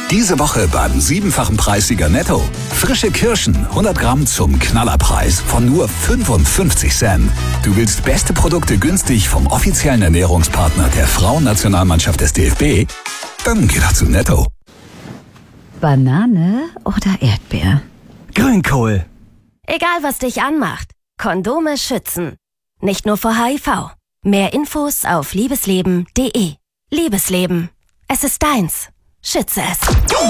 Diese Woche beim 7-fachen Preissieger Netto. Frische Kirschen, 100 Gramm zum Knallerpreis von nur 55 Cent. Du willst beste Produkte günstig vom offiziellen Ernährungspartner der Frauennationalmannschaft des DFB? Dann geh doch zu Netto. Banane oder Erdbeer? Grünkohl. Egal, was dich anmacht. Kondome schützen. Nicht nur vor HIV. Mehr Infos auf liebesleben.de. Liebesleben. Es ist deins. Schütze es.